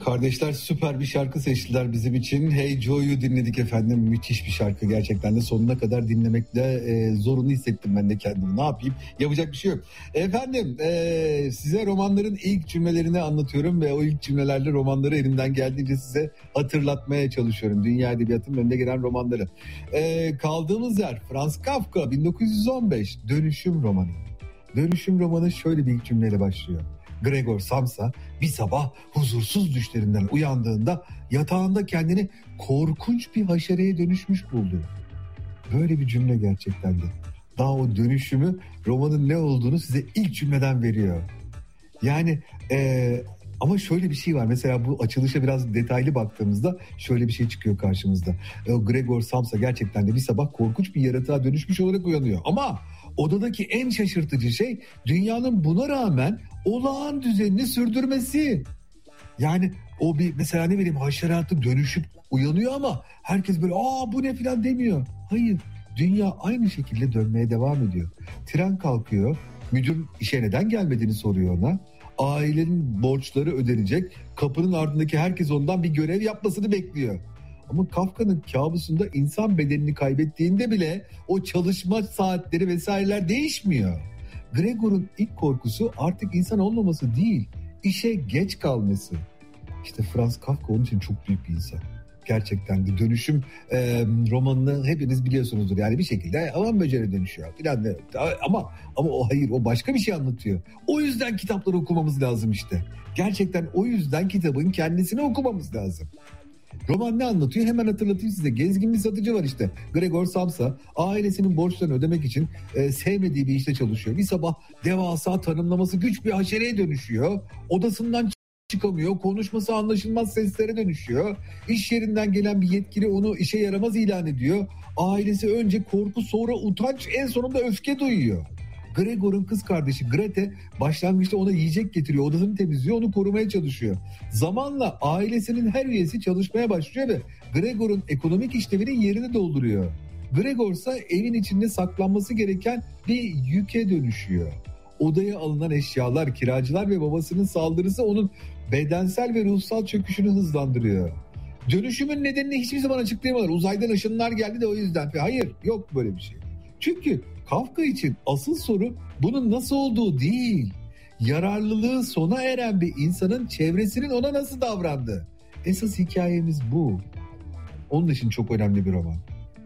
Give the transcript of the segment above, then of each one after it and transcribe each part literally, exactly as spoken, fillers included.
Kardeşler süper bir şarkı seçtiler bizim için. Hey Joe'yu dinledik efendim. Müthiş bir şarkı gerçekten de, sonuna kadar dinlemekle e, zorunlu hissettim ben de kendimi. Ne yapayım? Yapacak bir şey yok. Efendim e, size romanların ilk cümlelerini anlatıyorum ve o ilk cümlelerle romanları elimden geldiğince size hatırlatmaya çalışıyorum. Dünya Edebiyatı'nın önüne gelen romanları. E, kaldığımız yer Franz Kafka, bin dokuz yüz on beş Dönüşüm romanı. Dönüşüm romanı şöyle bir ilk cümleyle başlıyor. Gregor Samsa bir sabah huzursuz düşlerinden uyandığında yatağında kendini korkunç bir haşereye dönüşmüş buldu. Böyle bir cümle gerçekten de. Daha o dönüşümü, romanın ne olduğunu size ilk cümleden veriyor. Yani ee, ama şöyle bir şey var. Mesela bu açılışa biraz detaylı baktığımızda şöyle bir şey çıkıyor karşımızda. O Gregor Samsa gerçekten de bir sabah korkunç bir yaratığa dönüşmüş olarak uyanıyor. Ama odadaki en şaşırtıcı şey dünyanın buna rağmen olağan düzenini sürdürmesi. Yani o bir mesela ne bileyim haşeratı dönüşüp uyanıyor ama herkes böyle aa bu ne filan demiyor. Hayır, dünya aynı şekilde dönmeye devam ediyor. Tren kalkıyor, müdür işe neden gelmediğini soruyor ona. Ailenin borçları ödenecek, kapının ardındaki herkes ondan bir görev yapmasını bekliyor. Ama Kafka'nın kabusunda insan bedenini kaybettiğinde bile o çalışma saatleri vesaireler değişmiyor. Gregor'un ilk korkusu artık insan olmaması değil, işe geç kalması. İşte Franz Kafka onun için çok büyük bir insan. Gerçekten de dönüşüm e, romanını hepiniz biliyorsunuzdur. Yani bir şekilde alan böceğe dönüşüyor. Falan da, ama ama o hayır, o başka bir şey anlatıyor. O yüzden kitapları okumamız lazım işte. Gerçekten o yüzden kitabın kendisini okumamız lazım. Roman ne anlatıyor? Hemen hatırlatayım size. Gezgin bir satıcı var işte. Gregor Samsa ailesinin borçlarını ödemek için e, sevmediği bir işte çalışıyor. Bir sabah devasa, tanımlaması güç bir haşereye dönüşüyor. Odasından çıkamıyor. Konuşması anlaşılmaz seslere dönüşüyor. İş yerinden gelen bir yetkili onu işe yaramaz ilan ediyor. Ailesi önce korku, sonra utanç, en sonunda öfke duyuyor. Gregor'un kız kardeşi Grete başlangıçta ona yiyecek getiriyor, odasını temizliyor, onu korumaya çalışıyor. Zamanla ailesinin her üyesi çalışmaya başlıyor ve Gregor'un ekonomik işlevinin yerini dolduruyor. Gregor ise evin içinde saklanması gereken bir yüke dönüşüyor. Odaya alınan eşyalar, kiracılar ve babasının saldırısı onun bedensel ve ruhsal çöküşünü hızlandırıyor. Dönüşümün nedenini hiçbir zaman açıklayamadılar. Uzaydan ışınlar geldi de o yüzden. Hayır, yok böyle bir şey. Çünkü Kafka için asıl soru bunun nasıl olduğu değil. Yararlılığı sona eren bir insanın çevresinin ona nasıl davrandığı. Esas hikayemiz bu. Onun için çok önemli bir roman.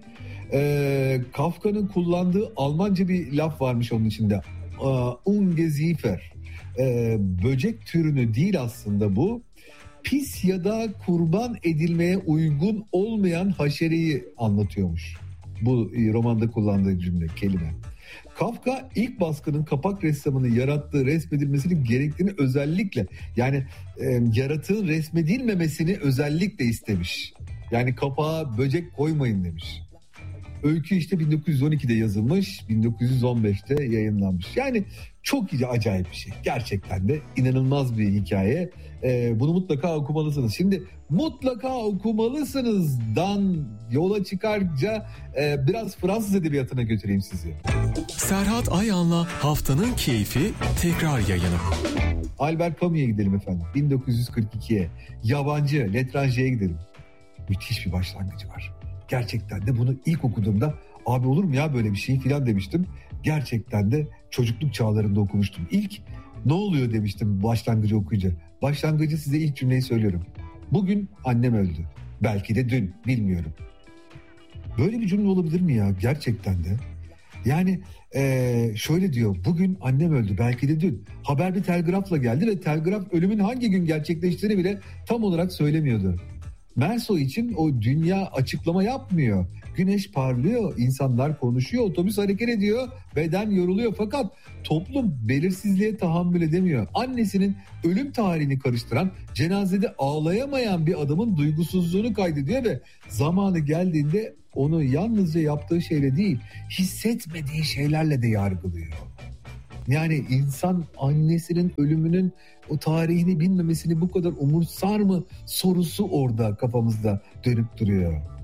Ee, Kafka'nın kullandığı Almanca bir laf varmış onun içinde. Ungeziefer. Ee, böcek türünü değil aslında bu. Pis ya da kurban edilmeye uygun olmayan haşereyi anlatıyormuş. Bu romanda kullandığı cümle, kelime. Kafka ilk baskının kapak ressamını yarattığı resmedilmesinin gerektiğini özellikle, yani e, yaratığın resmedilmemesini özellikle istemiş. Yani kapağa böcek koymayın demiş. Öykü işte bin dokuz yüz on ikide yazılmış, bin dokuz yüz on beşte yayınlanmış. Yani çok iyi, acayip bir şey. Gerçekten de inanılmaz bir hikaye. Ee, bunu mutlaka okumalısınız. Şimdi mutlaka okumalısınızdan yola çıkarca e, biraz Fransız edebiyatına götüreyim sizi. Serhat Ayan'la Haftanın Keyfi tekrar yayını. Albert Camus'a gidelim efendim. bin dokuz yüz kırk ikiye. Yabancı, L'Étranger'e gidelim. Müthiş bir başlangıcı var. Gerçekten de bunu ilk okuduğumda abi olur mu ya böyle bir şey filan demiştim. Gerçekten de çocukluk çağlarında okumuştum. İlk ne oluyor demiştim başlangıcı okuyunca. Başlangıcı size ilk cümleyi söylüyorum. Bugün annem öldü. Belki de dün, bilmiyorum. Böyle bir cümle olabilir mi ya gerçekten de? Yani ee, şöyle diyor. Bugün annem öldü. Belki de dün. Haber bir telgrafla geldi ve telgraf ölümün hangi gün gerçekleştiğini bile tam olarak söylemiyordu. Merso için o dünya açıklama yapmıyor. Güneş parlıyor, insanlar konuşuyor, otobüs hareket ediyor, beden yoruluyor. Fakat toplum belirsizliğe tahammül edemiyor. Annesinin ölüm tarihini karıştıran, cenazede ağlayamayan bir adamın duygusuzluğunu kaydediyor ve zamanı geldiğinde onu yalnızca yaptığı şeyle değil, hissetmediği şeylerle de yargılıyor. Yani insan annesinin ölümünün o tarihini bilmemesini bu kadar umursar mı sorusu orada kafamızda dönüp duruyor.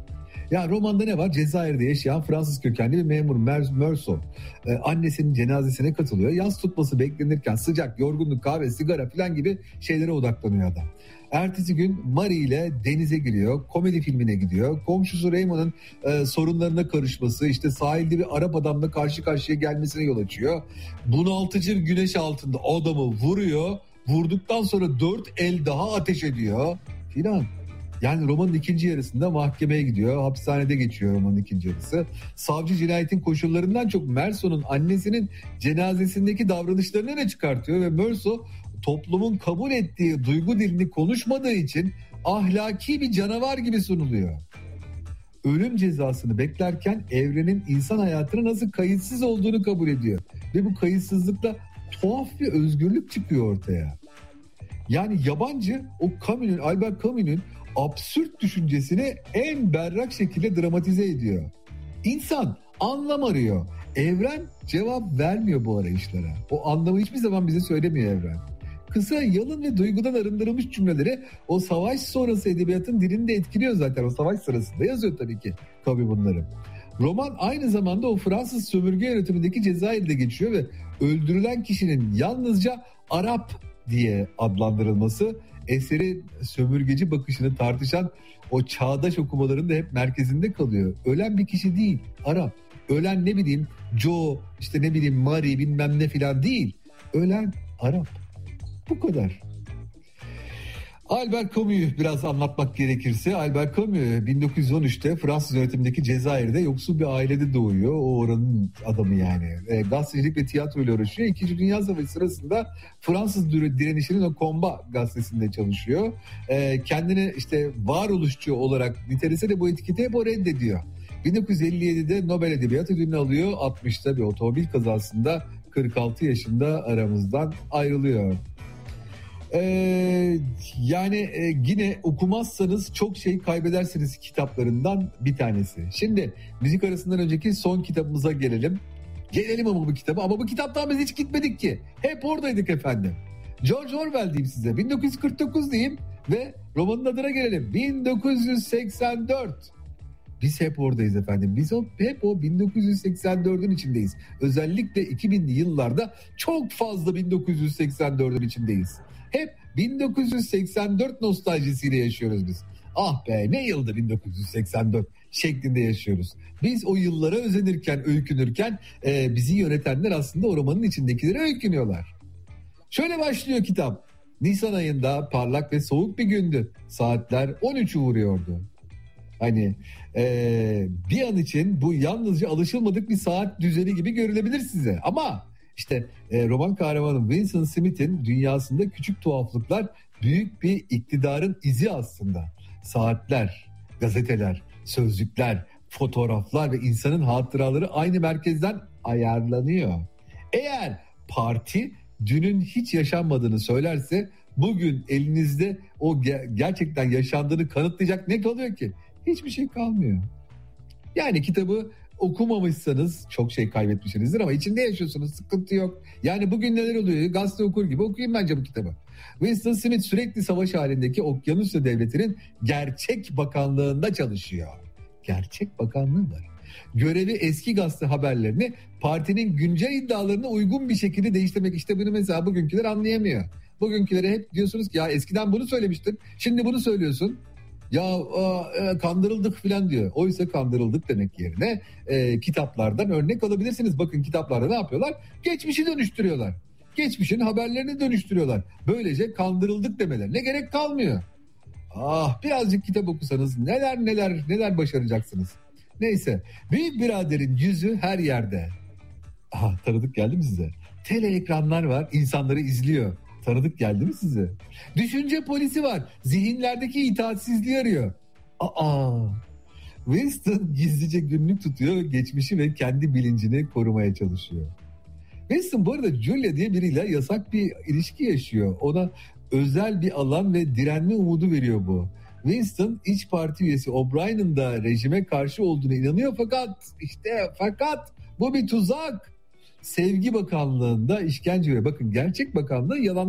Ya romanda ne var? Cezayir'de yaşayan Fransız kökenli bir memur Merso. Ee, annesinin cenazesine katılıyor. Yas tutması beklenirken sıcak, yorgunluk, kahve, sigara falan gibi şeylere odaklanıyor adam. Ertesi gün Marie ile denize giriyor. Komedi filmine gidiyor. Komşusu Raymond'un e, sorunlarına karışması, işte sahilde bir Arap adamla karşı karşıya gelmesine yol açıyor. Bunaltıcı bir güneş altında adamı vuruyor. Vurduktan sonra dört el daha ateş ediyor filan. Yani romanın ikinci yarısında mahkemeye gidiyor. Hapishanede geçiyor romanın ikinci yarısı. Savcı cinayetin koşullarından çok Merso'nun annesinin cenazesindeki davranışlarını öne çıkartıyor ve Merso toplumun kabul ettiği duygu dilini konuşmadığı için ahlaki bir canavar gibi sunuluyor. Ölüm cezasını beklerken evrenin insan hayatına nasıl kayıtsız olduğunu kabul ediyor. Ve bu kayıtsızlıkla tuhaf bir özgürlük çıkıyor ortaya. Yani yabancı o Camus'un, Albert Camus'un absürt düşüncesini en berrak şekilde dramatize ediyor. İnsan anlam arıyor. Evren cevap vermiyor bu arayışlara. O anlamı hiçbir zaman bize söylemiyor evren. Kısa, yalın ve duygudan arındırılmış cümleleri o savaş sonrası edebiyatın dilini de etkiliyor zaten. O savaş sırasında yazıyor tabii ki Camus bunları. Roman aynı zamanda o Fransız sömürge yönetimindeki Cezayir'de geçiyor ve öldürülen kişinin yalnızca Arap diye adlandırılması eseri sömürgeci bakışını tartışan o çağdaş okumaların da hep merkezinde kalıyor. Ölen bir kişi değil, Arap. Ölen ne bileyim Joe, işte ne bileyim Marie bilmem ne filan değil. Ölen Arap. Bu kadar. Albert Camus'u biraz anlatmak gerekirse, Albert Camus bin dokuz yüz on üçte Fransız yönetimindeki Cezayir'de yoksul bir ailede doğuyor. O oranın adamı yani. E, gazetecilik ve tiyatro ile uğraşıyor. İkinci Dünya Savaşı sırasında Fransız direnişinin o Combat gazetesinde çalışıyor. E, kendini işte varoluşçu olarak nitelese de bu etiketi hep o reddediyor. bin dokuz yüz elli yedide Nobel Edebiyat Ödülünü alıyor. altmışta bir otomobil kazasında kırk altı yaşında aramızdan ayrılıyor. Ee, yani e, yine okumazsanız çok şey kaybedersiniz kitaplarından bir tanesi. Şimdi müzik arasından önceki son kitabımıza gelelim. Gelelim ama bu kitaba. Ama bu kitaptan biz hiç gitmedik ki. Hep oradaydık efendim. George Orwell diyeyim size. bin dokuz yüz kırk dokuz diyeyim ve romanın adına gelelim. bin dokuz yüz seksen dört. Biz hep oradayız efendim. Biz hep o bin dokuz yüz seksen dördün içindeyiz. Özellikle iki binli yıllarda çok fazla bin dokuz yüz seksen dördün içindeyiz. Hep bin dokuz yüz seksen dört nostaljisiyle yaşıyoruz biz. Ah be ne yıldı bin dokuz yüz seksen dört şeklinde yaşıyoruz. Biz o yıllara özenirken, öykünürken e, bizi yönetenler aslında o romanın içindekileri öykünüyorlar. Şöyle başlıyor kitap. Nisan ayında parlak ve soğuk bir gündü. Saatler on üçü vuruyordu. Hani e, bir an için bu yalnızca alışılmadık bir saat düzeni gibi görülebilir size. Ama işte e, roman kahramanı Winston Smith'in dünyasında küçük tuhaflıklar büyük bir iktidarın izi aslında. Saatler, gazeteler, sözlükler, fotoğraflar ve insanın hatıraları aynı merkezden ayarlanıyor. Eğer parti dünün hiç yaşanmadığını söylerse bugün elinizde o ge- gerçekten yaşandığını kanıtlayacak ne kalıyor ki? Hiçbir şey kalmıyor. Yani kitabı okumamışsanız çok şey kaybetmişsinizdir ama içinde yaşıyorsunuz, sıkıntı yok. Yani bugün neler oluyor? Gazete okur gibi okuyun bence bu kitabı. Winston Smith sürekli savaş halindeki Okyanusya Devleti'nin gerçek bakanlığında çalışıyor. Gerçek bakanlığı var. Görevi eski gazete haberlerini partinin güncel iddialarına uygun bir şekilde değiştirmek. İşte bunu mesela bugünküler anlayamıyor. Bugünkülere hep diyorsunuz ki ya eskiden bunu söylemiştin, şimdi bunu söylüyorsun. Ya e, kandırıldık falan diyor. Oysa kandırıldık demek yerine e, kitaplardan örnek alabilirsiniz. Bakın kitaplarda ne yapıyorlar? Geçmişi dönüştürüyorlar. Geçmişin haberlerini dönüştürüyorlar. Böylece kandırıldık demelerine gerek kalmıyor. Ah birazcık kitap okusanız neler neler neler başaracaksınız. Neyse, büyük biraderin yüzü her yerde. Aha, tanıdık geldi mi size? Tele ekranlar var, insanları izliyor. Tanıdık geldi mi size? Düşünce polisi var. Zihinlerdeki itaatsizliği arıyor. Aa. Winston gizlice günlük tutuyor. Geçmişi ve kendi bilincini korumaya çalışıyor. Winston bu arada Julia diye biriyle yasak bir ilişki yaşıyor. Ona özel bir alan ve direnme umudu veriyor bu. Winston İç Parti üyesi O'Brien'in da rejime karşı olduğunu inanıyor fakat işte fakat bu bir tuzak. Sevgi Bakanlığı'nda işkence veriyor. Bakın gerçek bakanlığı yalan